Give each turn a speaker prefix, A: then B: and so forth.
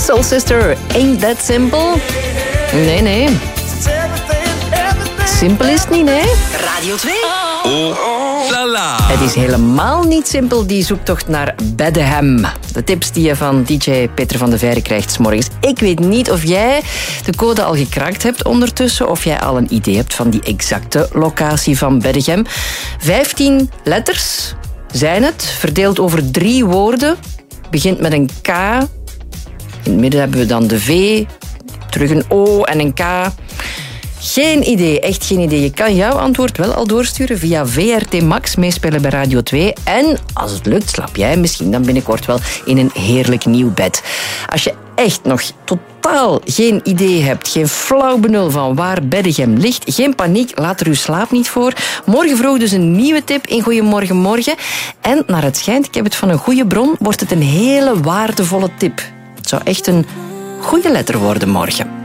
A: Soul Sister, ain't that simple? Nee. Simpel is het niet, nee.
B: Radio 2.
C: Oh la la.
A: Het is helemaal niet simpel, die zoektocht naar Bedeham. De tips die je van DJ Peter van de Veire krijgt 's morgens. Ik weet niet of jij de code al gekraakt hebt ondertussen, of jij al een idee hebt van die exacte locatie van Bedeham. 15 letters zijn het, verdeeld over 3 woorden. Begint met een K. In het midden hebben we dan de V, terug een O en een K. Geen idee, echt geen idee. Je kan jouw antwoord wel al doorsturen via VRT Max, meespelen bij Radio 2. En als het lukt, slaap jij misschien dan binnenkort wel in een heerlijk nieuw bed. Als je echt nog totaal geen idee hebt, geen flauw benul van waar Bedegem ligt, geen paniek, laat er uw slaap niet voor. Morgen vroeg dus een nieuwe tip in Goeiemorgen Morgen. En naar het schijnt, ik heb het van een goede bron, wordt het een hele waardevolle tip. Het zou echt een goede letter worden morgen.